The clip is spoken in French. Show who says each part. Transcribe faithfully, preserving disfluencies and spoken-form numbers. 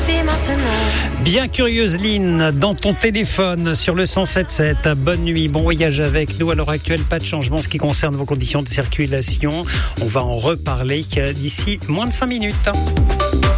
Speaker 1: fais maintenant.
Speaker 2: Bien curieuse Lynn, dans ton téléphone sur le cent sept sept. Bonne nuit, bon voyage avec nous. À l'heure actuelle, pas de changement en ce qui concerne vos conditions de circulation. On va en reparler d'ici moins de cinq minutes.